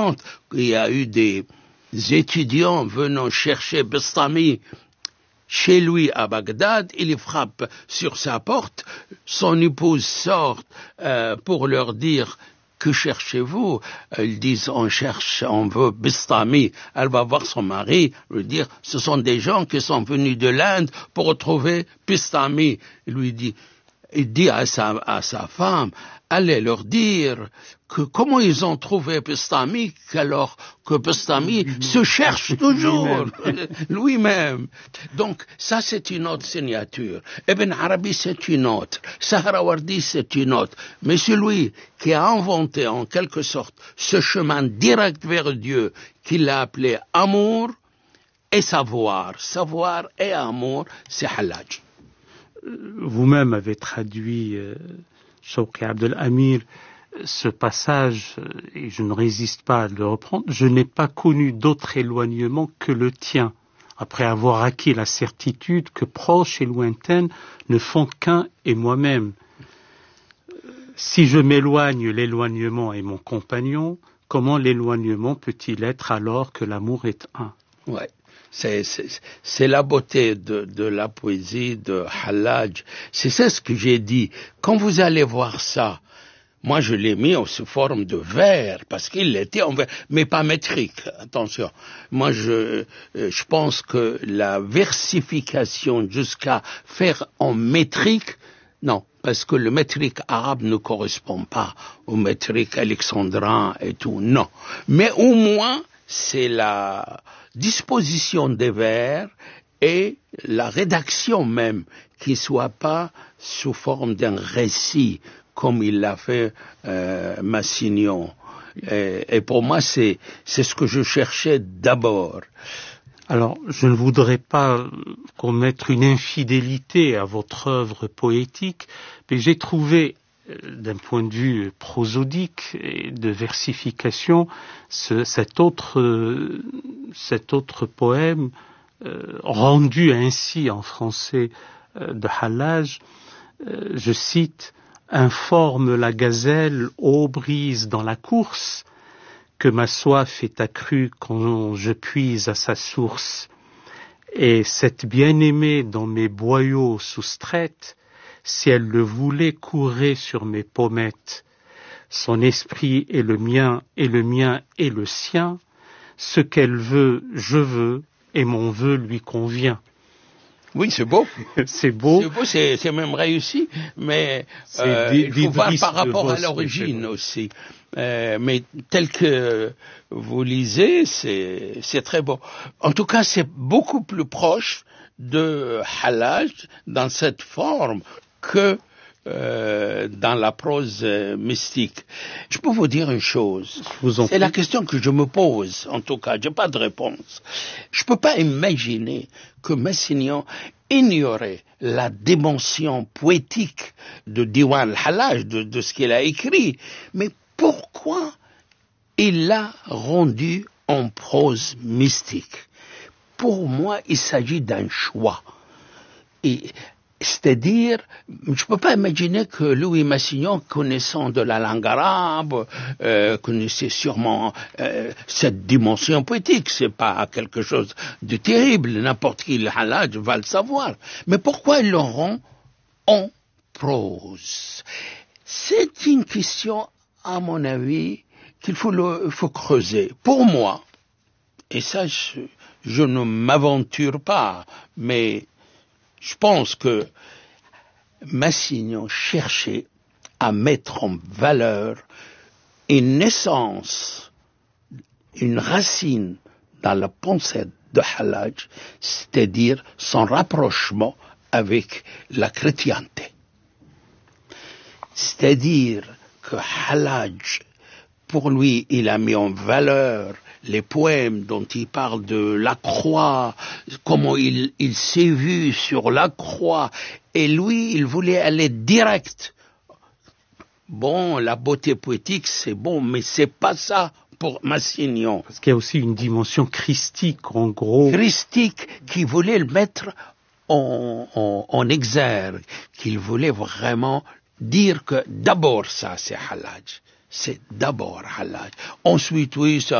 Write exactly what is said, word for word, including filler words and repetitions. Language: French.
raconte qu'il y a eu des étudiants venant chercher Bastami chez lui à Bagdad, il frappe sur sa porte, son épouse sort euh, pour leur dire « Que cherchez-vous » Ils disent « On cherche, on veut Bastami ». Elle va voir son mari, lui dire « Ce sont des gens qui sont venus de l'Inde pour retrouver Bastami ». Il lui dit, il dit à sa, à sa femme « Allez leur dire que comment ils ont trouvé Bastami, alors que Bastami se cherche toujours lui-même. » Donc, ça c'est une autre signature. Ibn Arabi c'est une autre. Sahrawardi c'est une autre. Mais celui qui a inventé en quelque sorte ce chemin direct vers Dieu, qu'il a appelé amour et savoir, savoir et amour, c'est Hallaj. Vous-même avez traduit, euh, Shawqi Abdel Amir, ce passage, et je ne résiste pas à le reprendre. Je n'ai pas connu d'autre éloignement que le tien, après avoir acquis la certitude que proches et lointaines ne font qu'un et moi-même. Si je m'éloigne, l'éloignement est mon compagnon, comment l'éloignement peut-il être alors que l'amour est un? Ouais. C'est, c'est, c'est la beauté de, de la poésie de Hallaj. C'est ça ce que j'ai dit. Quand vous allez voir ça, moi je l'ai mis sous forme de vers, parce qu'il était en vers, mais pas métrique, attention. Moi je, je pense que la versification jusqu'à faire en métrique, non, parce que le métrique arabe ne correspond pas au métrique alexandrin et tout, non. Mais au moins, c'est la disposition des vers et la rédaction même qui soit pas sous forme d'un récit comme il l'a fait euh, Massignon. Et, et pour moi, c'est, c'est ce que je cherchais d'abord. Alors, je ne voudrais pas commettre une infidélité à votre œuvre poétique, mais j'ai trouvé, d'un point de vue prosodique et de versification, ce, cet autre, euh, cet autre poème euh, rendu ainsi en français euh, de Hallaj, euh, je cite: informe la gazelle ô brise dans la course, que ma soif est accrue quand je puise à sa source, et cette bien-aimée dans mes boyaux soustraite, si elle le voulait, courait sur mes pommettes. Son esprit est le mien, et le mien est le sien. Ce qu'elle veut, je veux, et mon vœu lui convient. Oui, c'est beau. c'est beau. C'est beau, c'est, c'est même réussi, mais euh, il faut voir par rapport à l'origine aussi. Euh, mais tel que vous lisez, c'est, c'est très beau. En tout cas, c'est beaucoup plus proche de Hallaj dans cette forme que euh, dans la prose euh, mystique. Je peux vous dire une chose. C'est la question que je me pose, en tout cas. J'ai pas de réponse. Je peux pas imaginer que Massignon ignorait la dimension poétique de Diwan al-Hallaj, de, de ce qu'il a écrit. Mais pourquoi il l'a rendu en prose mystique? Pour moi, il s'agit d'un choix. Et, c'est-à-dire, je ne peux pas imaginer que Louis Massignon, connaissant de la langue arabe, euh, connaissait sûrement euh, cette dimension poétique. C'est pas quelque chose de terrible. N'importe qui, le Hallaj, va le savoir. Mais pourquoi il le rend en prose? C'est une question, à mon avis, qu'il faut, le, faut creuser. Pour moi, et ça, je, je ne m'aventure pas, mais je pense que Massignon cherchait à mettre en valeur une essence, une racine dans la pensée de Hallaj, c'est-à-dire son rapprochement avec la chrétienté. C'est-à-dire que Hallaj, pour lui, il a mis en valeur les poèmes dont il parle de la croix, comment il, il s'est vu sur la croix, et lui, il voulait aller direct. Bon, la beauté poétique, c'est bon, mais c'est pas ça pour Massignon. Parce qu'il y a aussi une dimension christique, en gros. Christique, qui voulait le mettre en, en, en exergue, qu'il voulait vraiment dire que d'abord ça, c'est Hallaj. C'est d'abord Hallaj. Ensuite, oui, ça